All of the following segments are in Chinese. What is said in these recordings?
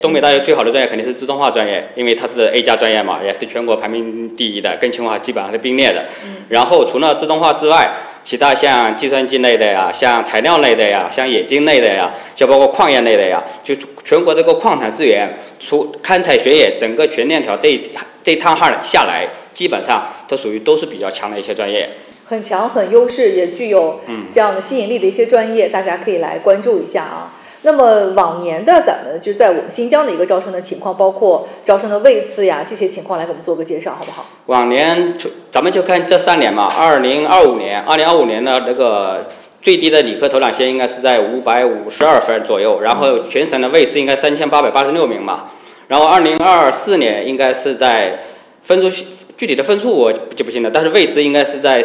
东北大学最好的专业肯定是自动化专业，因为它是 A 加专业嘛，也是全国排名第一的，跟清华基本上是并列的。然后除了自动化之外，其他像计算机类的呀，像材料类的呀，像冶金类的呀，就包括矿业类的呀，就全国这个矿产资源，除勘采学业，整个全链条这一趟下来，基本上都是比较强的一些专业。 很强、很优势，也具有这样的吸引力的一些专业，大家可以来关注一下啊。那么往年的咱们就在我们新疆的一个招生的情况，包括招生的位次呀这些情况，来给我们做个介绍，好不好？ 往年咱们就看这3年嘛，2025年的那个最低的理科头两线应该是在552分左右，然后全省的位次应该3886名嘛。然后2024年应该是在分数具体的分数我记不清了，但是位次应该是在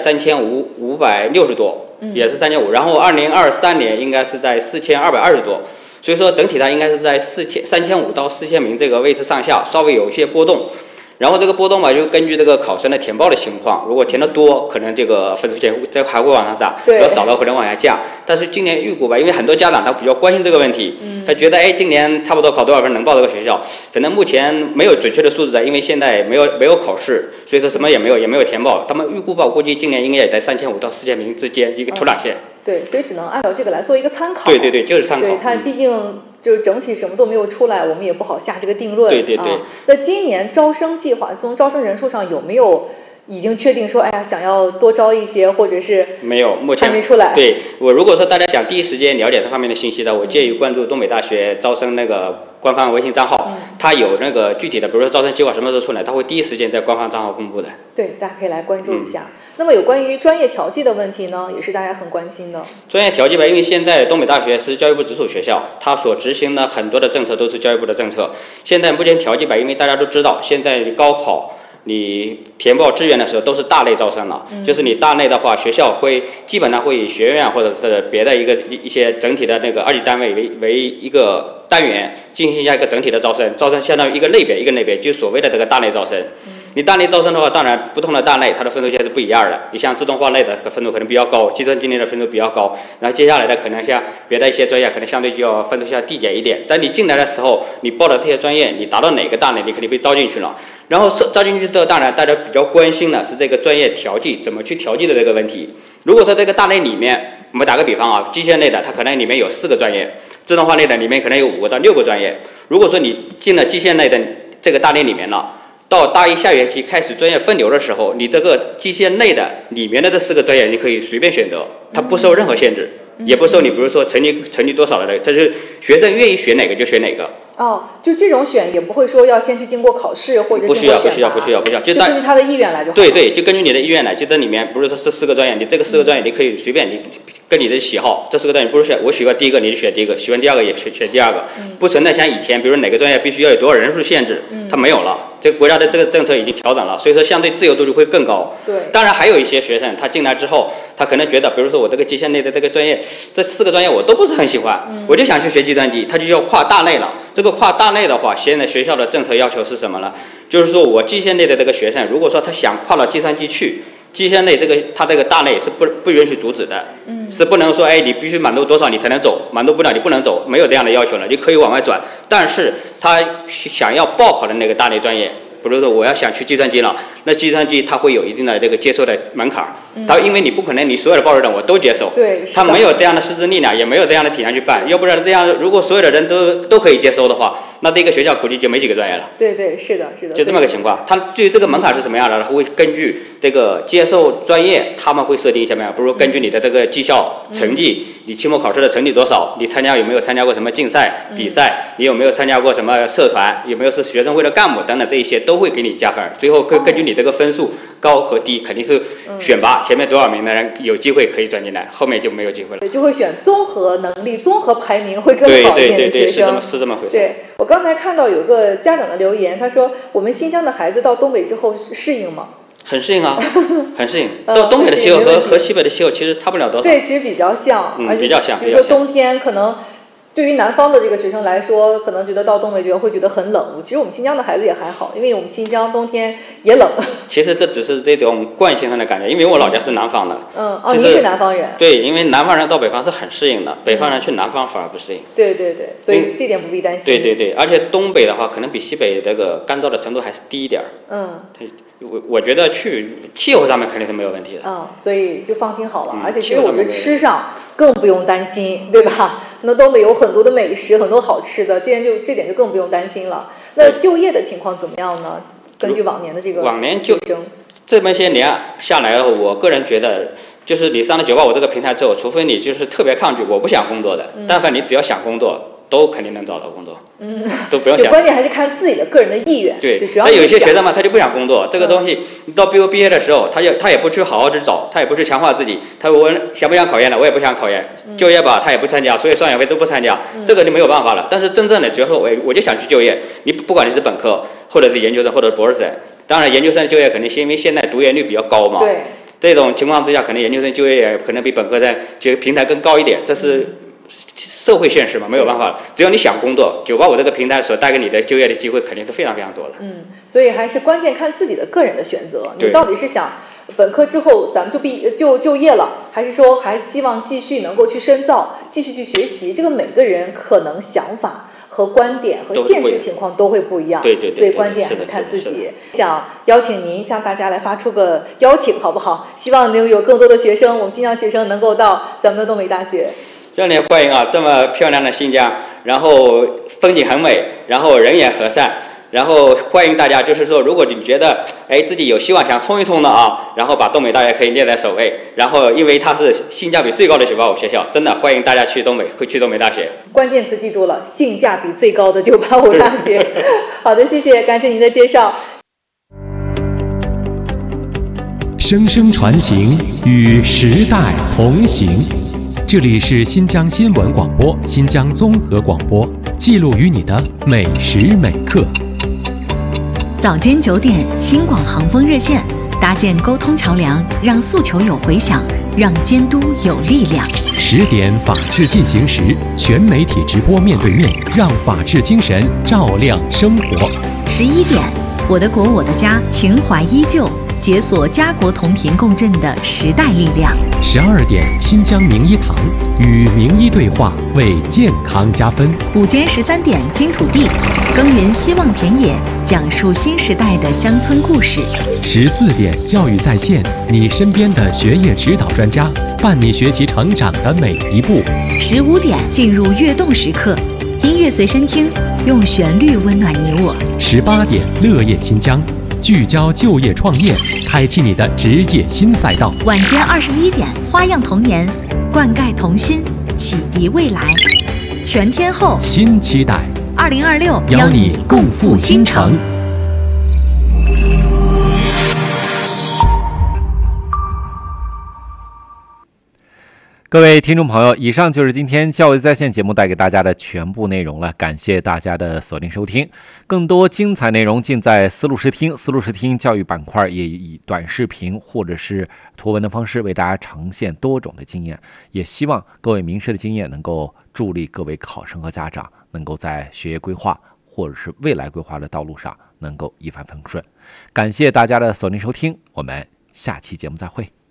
3560多。也是3500，然后2023年应该是在4220多，所以说整体上应该是在3500到4000名这个位置上下，稍微有一些波动。然后这个波动嘛，就根据这个考生的填报的情况，如果填的多，可能这个分数线还会往上涨；如果少了，可能往下降。但是今年预估吧，因为很多家长他比较关心这个问题，他觉得今年差不多考多少分能报这个学校，反正目前没有准确的数字，因为现在没有考试，所以说什么也没有填报。他们预估吧，估计今年应该也在3500到4000名之间一个头两线。 对，所以只能按照这个来做一个参考。 对，就是参考。 对，它毕竟就是整体什么都没有出来，我们也不好下这个定论。 对。 那今年招生计划从招生人数上有没有已经确定说，想要多招一些，或者是没有，目前还没出来？ 对，我如果说大家想第一时间了解这方面的信息的，我建议关注东北大学招生那个官方微信账号，它有那个具体的，比如说招生计划什么时候出来，它会第一时间在官方账号公布的。 对，大家可以来关注一下。那么有关于专业调剂的问题呢，也是大家很关心的。 专业调剂吧，因为现在东北大学是教育部直属学校，它所执行的很多的政策都是教育部的政策。现在目前调剂吧，因为大家都知道，现在高考你填报志愿的时候都是大类招生了，就是你大类的话，学校基本上会以学院或者是别的一些整体的那个2级单位为一个单元进行一下一个整体的招生相当于一个类别，就所谓的这个大类招生。你大类招生的话，当然不同的大类它的分数线是不一样的。你像自动化类的分数可能比较高，计算机类的分数比较高，然后接下来的可能像别的一些专业可能相对就要分数线递减一点。但你进来的时候，你报的这些专业，你达到哪个大类，你肯定被招进去了。然后招进去之后，当然大家比较关心的是这个专业调剂怎么去调剂的这个问题。如果说这个大类里面，我们打个比方啊，机械类的它可能里面有4个专业，自动化类的里面可能有5个到6个专业。如果说你进了机械类的这个大类里面了，到大一下学期开始专业分流的时候，你这个机械类的里面的这4个专业你可以随便选择，它不受任何限制，也不受你比如说成绩多少的，这是学生愿意选哪个就选哪个。 就这种选也不会说要先去经过考试或者经过选拔， 不需要，就根据他的意愿来就好。 对，就根据你的意愿来，就这里面不是说这4个专业，你这个4个专业你可以随便，你跟你的喜好，这4个专业不是选我喜欢第一个你就选第一个，喜欢第2个也选第2个，不存在像以前比如哪个专业必须要有多少人数限制，它没有了，这个国家的这个政策已经调整了，所以说相对自由度就会更高。 对， 当然还有一些学生他进来之后，他可能觉得，比如说我这个机械类的这个专业，这4个专业我都不是很喜欢，我就想去学计算机，他就要跨大类了。这个跨大类的话，现在学校的政策要求是什么呢？就是说我机械类的这个学生，如果说他想跨到计算机去，机械类他这个大类是不允许阻止的，是不能说你必须满足多少你才能走，满足不了你不能走，没有这样的要求了，你可以往外转。但是他想要报考的那个大类专业，比如说我要想去计算机了，那计算机它会有一定的这个接受的门槛，它因为你不可能你所有的报考人我都接受， 对， 他没有这样的师资力量，也没有这样的体量去办，要不然这样如果所有的人都可以接收的话，那这个学校估计就没几个专业了。 对，是的， 就这么个情况。他对于这个门槛是什么样的，会根据这个接受专业，他们会设定什么样，比如说根据你的这个绩效成绩，你期末考试的成绩多少，你有没有参加过什么竞赛比赛，你有没有参加过什么社团，有没有是学生会的干部等等，这一些都会给你加分。最后根据你这个分数高和低，肯定是选拔前面多少名的人有机会可以转进来，后面就没有机会了。 就会选综合能力、综合排名会更好一点的学生。 是这么回事。 对，我刚才看到有个家长的留言，他说我们新疆的孩子到东北之后适应吗？ 很适应啊，很适应。到东北的气候和西北的气候其实差不了多少。 对，其实比较像，而且比较像。 比如说冬天可能对于南方的这个学生来说，可能觉得到东北这边会觉得很冷。其实我们新疆的孩子也还好，因为我们新疆冬天也冷。 其实这只是这种惯性上的感觉，因为我老家是南方的。 您是南方人。 对，因为南方人到北方是很适应的，北方人去南方反而不适应。 对对对，所以这点不必担心。 对对对，而且东北的话，可能比西北这个干燥的程度还是低一点。我觉得去气候上面肯定是没有问题的。 所以就放心好了。而且其实我觉得吃上更不用担心，对吧？那东北有很多的美食，很多好吃的，这点就更不用担心了。那就业的情况怎么样呢？根据往年的这个往年这么些年下来，我个人觉得，就是你上了985这个平台之后，除非你就是特别抗拒我不想工作的，但凡你只要想工作，都肯定能找到工作。都不用想。 就关键还是看自己的个人的意愿。 对， 就主要那有一些学生嘛，他就不想工作，这个东西你到毕业的时候，他也不去好好去找，他也不去强化自己，他我想不想考研了，我也不想考研，就业吧他也不参加，所以双学位都不参加，这个就没有办法了。但是真正的最后我就想去就业，你不管你是本科或者是研究生或者是博士生，当然研究生就业肯定是因为现在读研率比较高嘛， 对， 这种情况之下，可能研究生就业可能比本科生这个平台更高一点，这是社会现实嘛，没有办法。只要你想工作，985这个平台所带给你的就业的机会肯定是非常非常多的。 所以还是关键看自己的个人的选择，你到底是想本科之后咱们就业了，还是说还希望继续能够去深造，继续去学习？这个每个人可能想法和观点和现实情况都会不一样， 对， 所以关键还是看自己。想邀请您向大家来发出个邀请，好不好？希望能有更多的学生，我们新疆学生能够到咱们的东北大学。 热烈欢迎啊！这么漂亮的新疆，然后风景很美，然后人也和善，然后欢迎大家，就是说，如果你觉得自己有希望想冲一冲的啊，然后把东北大学可以列在首位，然后因为它是性价比最高的985学校，真的欢迎大家去东北大学。 关键词记住了，性价比最高的985大学。好的，谢谢，感谢您的介绍。 声声传情，与时代同行。这里是新疆新闻广播、新疆综合广播，记录于你的每时每刻。 早间9点，新广航风热线，搭建沟通桥梁，让诉求有回响，让监督有力量。 10点，法治进行时，全媒体直播面对面，让法治精神照亮生活。 11点，我的国我的家，情怀依旧，解锁家国同频共振的时代力量。 12点，新疆名医堂，与名医对话，为健康加分。 午间13点，金土地，耕耘希望田野，讲述新时代的乡村故事。 14点，教育在线，你身边的学业指导专家，伴你学习成长的每一步。 15点，进入跃动时刻，音乐随身听，用旋律温暖你我。 18点，乐业新疆，聚焦就业创业，开启你的职业新赛道。 晚间21点，花样童年，灌溉童心，启迪未来。全天候新期待 ，2026 邀你共赴新城。各位听众朋友，以上就是今天教育在线节目带给大家的全部内容了，感谢大家的锁定收听。更多精彩内容尽在思路视听，思路视听教育板块也以短视频或者是图文的方式为大家呈现多种的经验，也希望各位名师的经验能够助力各位考生和家长能够在学业规划或者是未来规划的道路上能够一帆风顺。感谢大家的锁定收听，我们下期节目再会。